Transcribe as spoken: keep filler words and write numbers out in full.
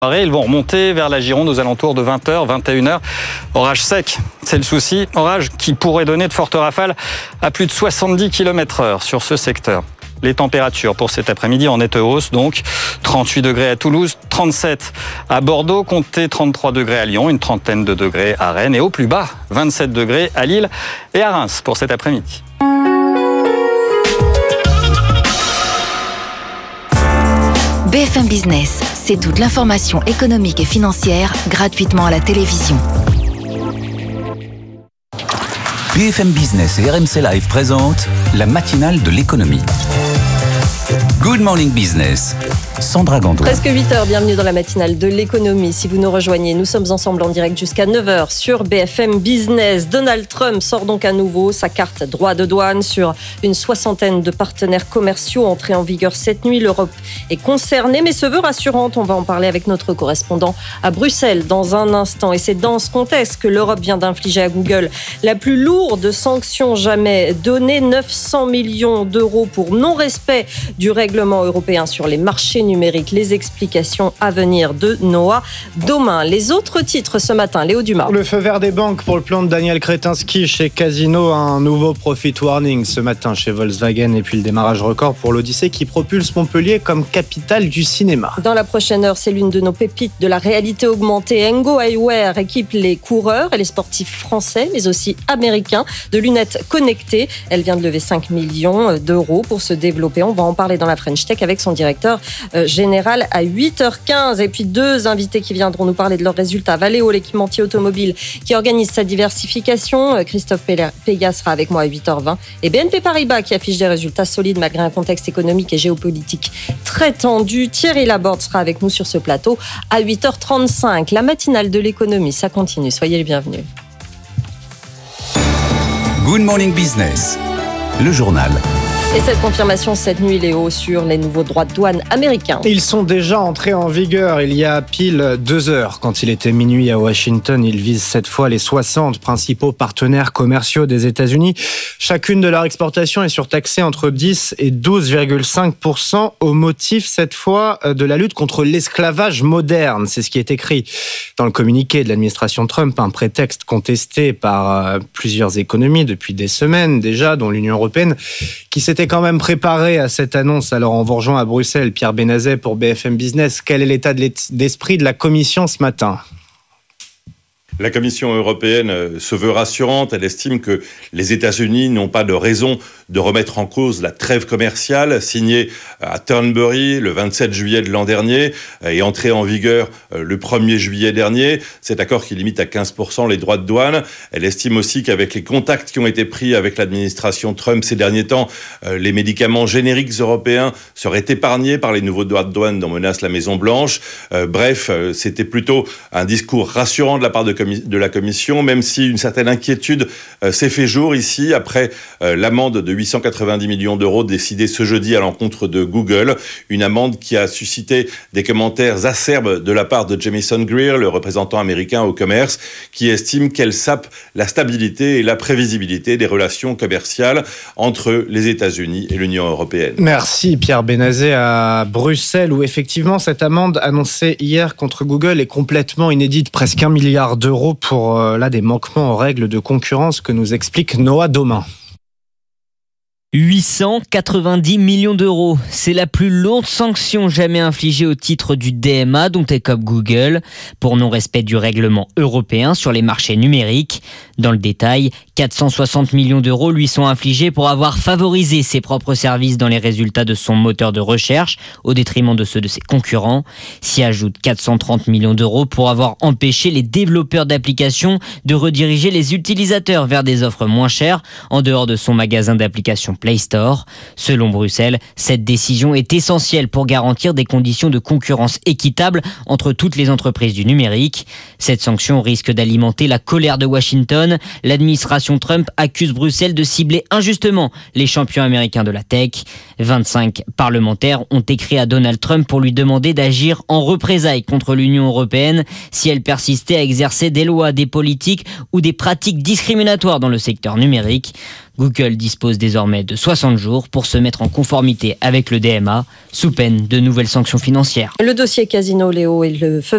Ils vont remonter vers la Gironde aux alentours de vingt heures, vingt et une heures. Orage sec, c'est le souci. Orage qui pourrait donner de fortes rafales à plus de soixante-dix kilomètres heure sur ce secteur. Les températures pour cet après-midi en nette hausse, donc trente-huit degrés à Toulouse, trente-sept à Bordeaux, comptez trente-trois degrés à Lyon, une trentaine de degrés à Rennes et au plus bas, vingt-sept degrés à Lille et à Reims pour cet après-midi. B F M Business, c'est toute l'information économique et financière gratuitement à la télévision. B F M Business et R M C Live présentent la matinale de l'économie. Good Morning Business, Sandra Gandoin. Presque huit heures, bienvenue dans la matinale de l'économie. Si vous nous rejoignez, nous sommes ensemble en direct jusqu'à neuf heures sur B F M Business. Donald Trump sort donc à nouveau sa carte droit de douane sur une soixantaine de partenaires commerciaux entrés en vigueur cette nuit. L'Europe est concernée, mais se veut rassurante. On va en parler avec notre correspondant à Bruxelles dans un instant. Et c'est dans ce contexte que l'Europe vient d'infliger à Google la plus lourde sanction jamais donnée, neuf cents millions d'euros pour non-respect du règlement européen sur les marchés numériques. Les explications à venir de Noah Domain. Les autres titres ce matin, Léo Dumas. Le feu vert des banques pour le plan de Daniel Kretinsky chez Casino, un nouveau profit warning ce matin chez Volkswagen et puis le démarrage record pour l'Odyssée qui propulse Montpellier comme capitale du cinéma. Dans la prochaine heure, c'est l'une de nos pépites de la réalité augmentée. Engo Eyewear équipe les coureurs et les sportifs français, mais aussi américains, de lunettes connectées. Elle vient de lever cinq millions d'euros pour se développer. On va en parler dans la French Tech avec son directeur général à huit heures quinze. Et puis deux invités qui viendront nous parler de leurs résultats. Valeo, l'équipementier automobile qui organise sa diversification. Christophe Péga sera avec moi à huit heures vingt. Et B N P Paribas qui affiche des résultats solides malgré un contexte économique et géopolitique très tendu. Thierry Laborde sera avec nous sur ce plateau à huit heures trente-cinq. La matinale de l'économie, ça continue. Soyez les bienvenus. Good Morning Business, le journal. Et cette confirmation cette nuit, Léo, sur les nouveaux droits de douane américains. Ils sont déjà entrés en vigueur il y a pile deux heures. Quand il était minuit à Washington, ils visent cette fois les soixante principaux partenaires commerciaux des États-Unis. Chacune de leurs exportations est surtaxée entre dix et douze virgule cinq pour cent au motif, cette fois, de la lutte contre l'esclavage moderne. C'est ce qui est écrit dans le communiqué de l'administration Trump, un prétexte contesté par plusieurs économies depuis des semaines déjà, dont l'Union européenne, qui s'était quand même préparé à cette annonce. Alors on vous rejoint à Bruxelles, Pierre Benazet pour B F M Business. Quel est l'état d'esprit de la Commission ce matin ? La Commission européenne se veut rassurante. Elle estime que les États-Unis n'ont pas de raison de remettre en cause la trêve commerciale signée à Turnberry le vingt-sept juillet de l'an dernier et entrée en vigueur le premier juillet dernier. Cet accord qui limite à quinze pour cent les droits de douane. Elle estime aussi qu'avec les contacts qui ont été pris avec l'administration Trump ces derniers temps, les médicaments génériques européens seraient épargnés par les nouveaux droits de douane dont menace la Maison-Blanche. Bref, c'était plutôt un discours rassurant de la part de de la Commission, même si une certaine inquiétude euh, s'est fait jour ici après euh, l'amende de huit cent quatre-vingt-dix millions d'euros décidée ce jeudi à l'encontre de Google, une amende qui a suscité des commentaires acerbes de la part de Jamieson Greer, le représentant américain au commerce, qui estime qu'elle sape la stabilité et la prévisibilité des relations commerciales entre les États-Unis et l'Union européenne. Merci Pierre Benazet à Bruxelles, où effectivement cette amende annoncée hier contre Google est complètement inédite, presque un milliard d'euros pour euh, là, des manquements aux règles de concurrence que nous explique Noah Domain. huit cent quatre-vingt-dix millions d'euros. C'est la plus lourde sanction jamais infligée au titre du D M A dont écope Google pour non-respect du règlement européen sur les marchés numériques. Dans le détail, quatre cent soixante millions d'euros lui sont infligés pour avoir favorisé ses propres services dans les résultats de son moteur de recherche au détriment de ceux de ses concurrents. S'y ajoutent quatre cent trente millions d'euros pour avoir empêché les développeurs d'applications de rediriger les utilisateurs vers des offres moins chères en dehors de son magasin d'applications Play Store. Selon Bruxelles, cette décision est essentielle pour garantir des conditions de concurrence équitables entre toutes les entreprises du numérique. Cette sanction risque d'alimenter la colère de Washington. L'administration Trump accuse Bruxelles de cibler injustement les champions américains de la tech. vingt-cinq parlementaires ont écrit à Donald Trump pour lui demander d'agir en représailles contre l'Union européenne si elle persistait à exercer des lois, des politiques ou des pratiques discriminatoires dans le secteur numérique. Google dispose désormais de soixante jours pour se mettre en conformité avec le D M A, sous peine de nouvelles sanctions financières. Le dossier Casino, Léo, et le feu